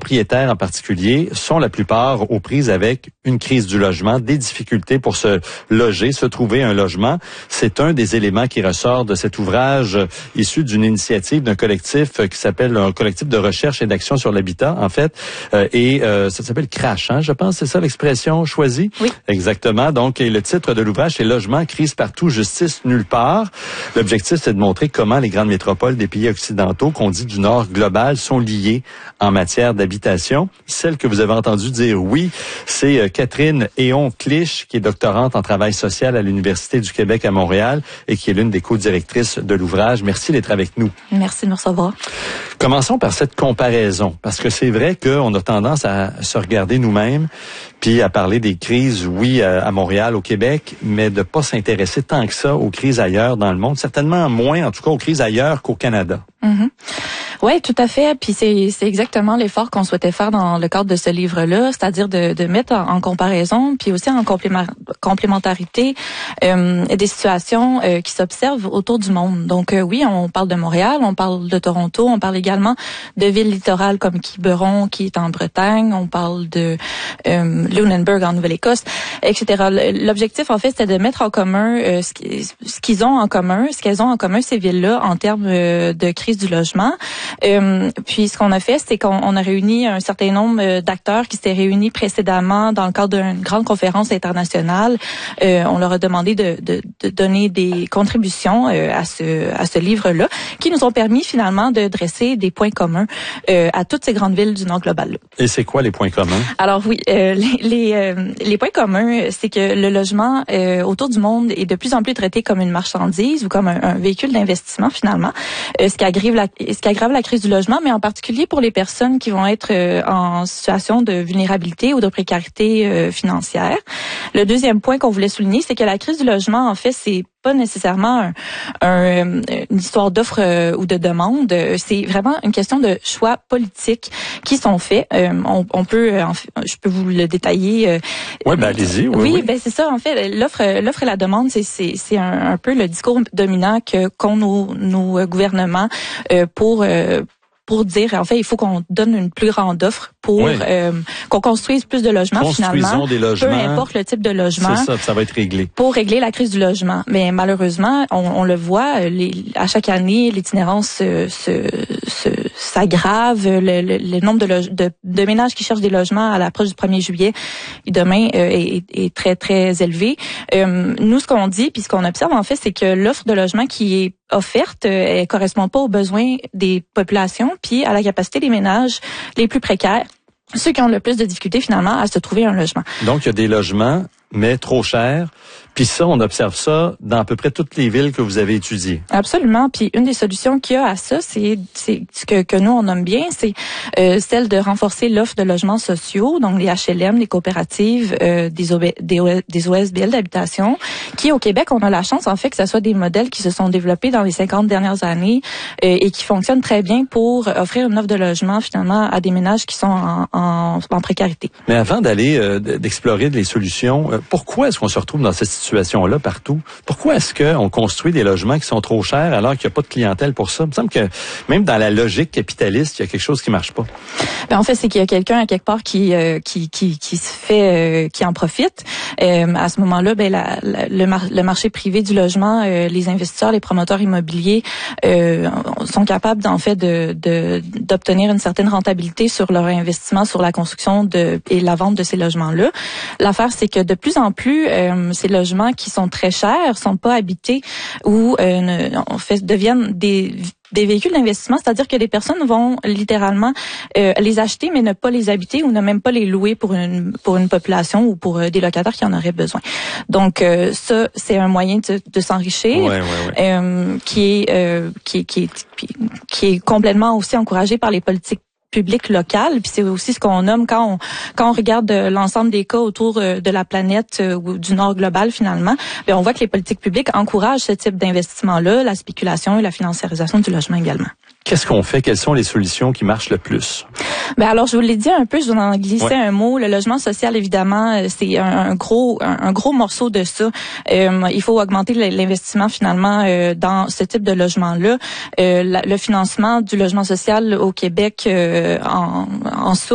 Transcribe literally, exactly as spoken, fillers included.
propriétaires en particulier sont la plupart aux prises avec une crise du logement, des difficultés pour se loger, se trouver un logement. C'est un des éléments qui ressort de cet ouvrage issu d'une initiative d'un collectif qui s'appelle un collectif de recherche et d'action sur l'habitat, en fait. Euh, et euh, ça s'appelle Crash, hein, je pense, c'est ça l'expression choisie? Oui. Exactement. Donc, et le titre de l'ouvrage, c'est « Logement, crise partout, justice nulle part ». L'objectif, c'est de montrer comment les grandes métropoles des pays occidentaux, qu'on dit du Nord global, sont liées en matière d'habitation. Celle que vous avez entendu dire oui, c'est Catherine Héon-Clich, qui est doctorante en travail social à l'Université du Québec à Montréal et qui est l'une des co-directrices de l'ouvrage. Merci d'être avec nous. Merci de me recevoir. Commençons par cette comparaison, parce que c'est vrai qu'on a tendance à se regarder nous-mêmes, puis à parler des crises, oui, à Montréal, au Québec, mais de pas s'intéresser tant que ça aux crises ailleurs dans le monde, certainement moins, en tout cas, aux crises ailleurs qu'au Canada. Mm-hmm. Oui, tout à fait. Puis c'est, c'est exactement l'effort qu'on souhaitait faire dans le cadre de ce livre-là, c'est-à-dire de, de mettre en, en comparaison, puis aussi en complément, complémentarité euh, des situations euh, qui s'observent autour du monde. Donc euh, oui, on parle de Montréal, on parle de Toronto, on parle également de villes littorales comme Quiberon, qui est en Bretagne, on parle de euh, Lunenburg en Nouvelle-Écosse, et cetera. L'objectif, en fait, c'était de mettre en commun euh, ce, ce qu'ils ont en commun, ce qu'elles ont en commun, ces villes-là, en termes euh, de crise du logement. Euh, puis ce qu'on a fait, c'est qu'on on a réuni un certain nombre d'acteurs qui s'étaient réunis précédemment dans le cadre d'une grande conférence internationale. Euh, on leur a demandé de, de, de donner des contributions euh, à ce à ce livre-là, qui nous ont permis finalement de dresser des points communs euh, à toutes ces grandes villes du Nord global. Et c'est quoi les points communs? Alors oui, euh, les les, euh, les points communs, c'est que le logement euh, autour du monde est de plus en plus traité comme une marchandise ou comme un, un véhicule d'investissement finalement, euh, ce qui aggrave la ce qui aggrave la crise du logement, mais en particulier pour les personnes qui vont être euh, en situation de vulnérabilité ou de précarité euh, financière. Le deuxième point qu'on voulait souligner, c'est que la crise du logement, en fait, c'est pas nécessairement un, un, une histoire d'offre euh, ou de demande. C'est vraiment une question de choix politiques qui sont faits. Euh, on, on peut, euh, je peux vous le détailler. Euh, ouais, ben allez-y. Oui, oui, oui. ben c'est ça. En fait, l'offre, l'offre et la demande, c'est c'est c'est un, un peu le discours dominant que qu'ont nos nos gouvernements euh, pour euh, pour dire, en fait, il faut qu'on donne une plus grande offre pour oui. euh, qu'on construise plus de logements finalement. Des logements. Peu importe le type de logement. C'est ça, ça va être réglé. Pour régler la crise du logement. Mais malheureusement, on, on le voit, les, à chaque année, l'itinérance se, se, se, s'aggrave. Le, le, le nombre de, loge, de, de ménages qui cherchent des logements à l'approche du premier juillet demain euh, est, est très, très élevé. Euh, nous, ce qu'on dit, puis ce qu'on observe, en fait, c'est que l'offre de logement qui est offerte, elle correspond pas aux besoins des populations puis à la capacité des ménages les plus précaires, ceux qui ont le plus de difficultés finalement à se trouver un logement. Donc, il y a des logements, mais trop chers. Puis ça, on observe ça dans à peu près toutes les villes que vous avez étudiées. Absolument. Puis une des solutions qu'il y a à ça, c'est, c'est ce que, que nous, on nomme bien, c'est euh, celle de renforcer l'offre de logements sociaux, donc les H L M, les coopératives, euh, des, O B, des, O, des O S B L d'habitation, qui au Québec, on a la chance, en fait, que ce soit des modèles qui se sont développés dans les cinquante dernières années euh, et qui fonctionnent très bien pour offrir une offre de logement, finalement, à des ménages qui sont en, en, en précarité. Mais avant d'aller, euh, d'explorer les solutions, euh, pourquoi est-ce qu'on se retrouve dans cette situation situation-là partout? Pourquoi est-ce qu'on construit des logements qui sont trop chers alors qu'il n'y a pas de clientèle pour ça? Il me semble que même dans la logique capitaliste, il y a quelque chose qui marche pas. Ben en fait, c'est qu'il y a quelqu'un à quelque part qui euh, qui qui qui se fait euh, qui en profite. Euh, à ce moment-là, ben la, la, le, mar- le marché privé du logement, euh, les investisseurs, les promoteurs immobiliers euh, sont capables en fait de, de d'obtenir une certaine rentabilité sur leur investissement sur la construction de et la vente de ces logements-là. L'affaire, c'est que de plus en plus euh, ces logements qui sont très chers, sont pas habités ou euh, ne, en fait deviennent des des véhicules d'investissement, c'est-à-dire que des personnes vont littéralement euh, les acheter mais ne pas les habiter ou ne même pas les louer pour une pour une population ou pour euh, des locataires qui en auraient besoin. Donc euh, ça c'est un moyen de, de s'enrichir ouais, ouais, ouais. Euh, qui est euh, qui qui est qui est complètement aussi encouragé par les politiques public local, puis c'est aussi ce qu'on nomme quand on quand on regarde l'ensemble des cas autour de la planète ou du Nord global finalement, bien on voit que les politiques publiques encouragent ce type d'investissement-là, la spéculation et la financiarisation du logement également. Qu'est-ce qu'on fait? Quelles sont les solutions qui marchent le plus? Ben alors, je vous l'ai dit un peu, je vous en glissais ouais. un mot. Le logement social, évidemment, c'est un, un gros un, un gros morceau de ça. Euh, il faut augmenter l'investissement finalement euh, dans ce type de logement-là. Euh, la, le financement du logement social au Québec euh, en, en